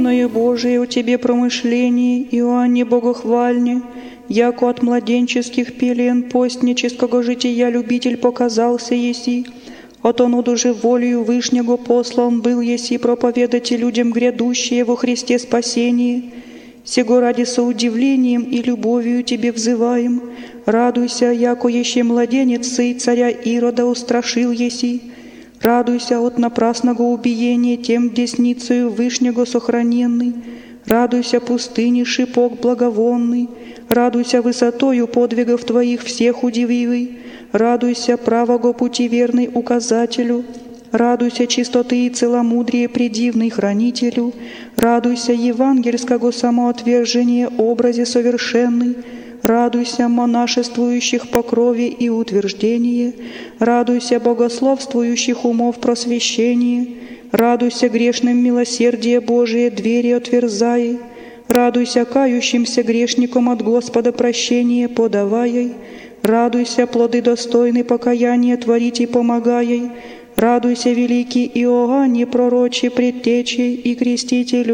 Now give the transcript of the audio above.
Божие у тебе промышлений, Иоанне Богохвальне, яко от младенческих пелен постнического жития любитель показался еси, от оноду же волею Вышнего послан был еси проповедать и людям грядущее во Христе спасение. Сего ради со удивлением и любовью тебе взываем, радуйся, яко еще младенец сын царя Ирода устрашил еси. Радуйся от напрасного убиения тем десницею Вышнего сохраненный. Радуйся пустыни шипок благовонный. Радуйся высотою подвигов твоих всех удививый. Радуйся правого пути верный указателю. Радуйся чистоты и целомудрие предивный хранителю. Радуйся евангельского самоотвержения образе совершенный. Радуйся монашествующих по крови и утверждение, радуйся богословствующих умов просвещение, радуйся грешным милосердие Божие двери отверзай, радуйся кающимся грешникам от Господа прощение подавай, радуйся плоды достойны покаяния творить и помогай, радуйся великий Иоанне пророче предтечи и крестителю.